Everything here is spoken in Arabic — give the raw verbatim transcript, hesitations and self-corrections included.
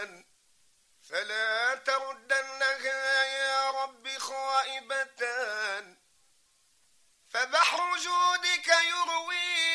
فلا تردنها يا رب خائبة، فبحر جودك يروي